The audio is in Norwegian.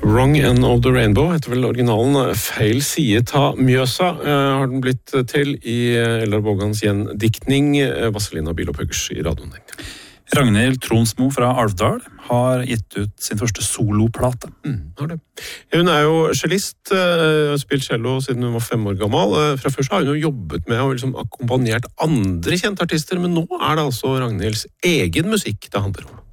Wrong End of the Rainbow heter vel originalen. Feil side ta Mjøsa har den blitt til i Eldar Vågans gjendiktning. Vazelina Bilopphøggers i radioen. Ragnhild Tronsmo fra Alvdal har gitt ut sin første soloplate. Har det. Hun jo cellist, har spilt cello siden hun var 5 år gammel. Fra før så har hun jo jobbet med og liksom akkompagnert andre kjente artister, men nå det altså Ragnhilds egen musikk det handler om.